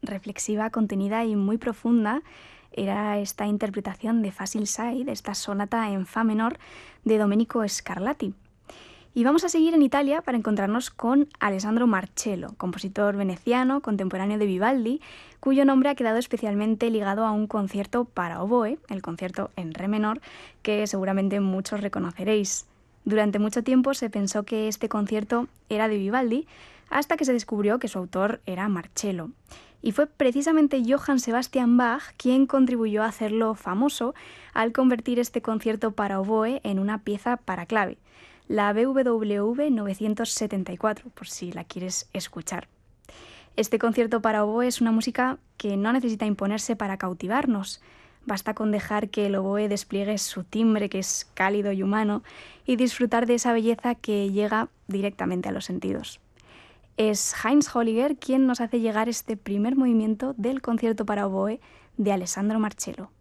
reflexiva, contenida y muy profunda era esta interpretación de Facile Side, esta sonata en fa menor de Domenico Scarlatti. Y vamos a seguir en Italia para encontrarnos con Alessandro Marcello, compositor veneciano contemporáneo de Vivaldi, cuyo nombre ha quedado especialmente ligado a un concierto para oboe, el concierto en re menor, que seguramente muchos reconoceréis. Durante mucho tiempo se pensó que este concierto era de Vivaldi, hasta que se descubrió que su autor era Marcello. Y fue precisamente Johann Sebastian Bach quien contribuyó a hacerlo famoso al convertir este concierto para oboe en una pieza para clave, la BWV 974, por si la quieres escuchar. Este concierto para oboe es una música que no necesita imponerse para cautivarnos. Basta con dejar que el oboe despliegue su timbre, que es cálido y humano, y disfrutar de esa belleza que llega directamente a los sentidos. Es Heinz Holliger quien nos hace llegar este primer movimiento del concierto para oboe de Alessandro Marcello.